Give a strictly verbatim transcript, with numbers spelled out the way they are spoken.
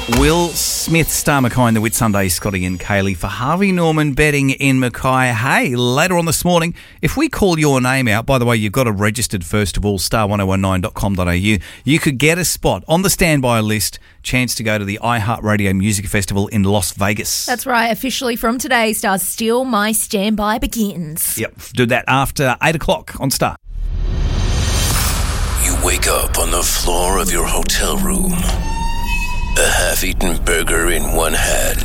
Will Smith, Star Mackay and the Whitsunday, Scotty and Kaylee for Harvey Norman betting in Mackay. Hey, later on this morning, if we call your name out, by the way, you've got to registered first of all, star one oh one nine dot com dot a u. You could get a spot on the standby list, chance to go to the iHeartRadio Music Festival in Las Vegas. That's right. Officially from today, Star's Still My Standby begins. Yep, do that after eight o'clock on Star. You wake up on the floor of your hotel room. A half-eaten burger in one hand.